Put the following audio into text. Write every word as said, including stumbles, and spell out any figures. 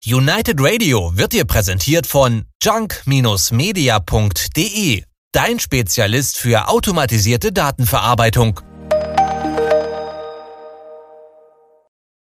United Radio wird dir präsentiert von junk Bindestrich media punkt de, dein Spezialist für automatisierte Datenverarbeitung.